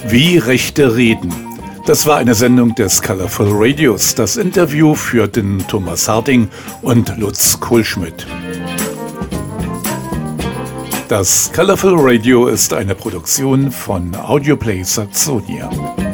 Wie Rechte reden. Das war eine Sendung des Colorful Radios. Das Interview führten Thomas Harting und Lutz Kohlschmidt. Das Colorful Radio ist eine Produktion von Audioplay Saxonia.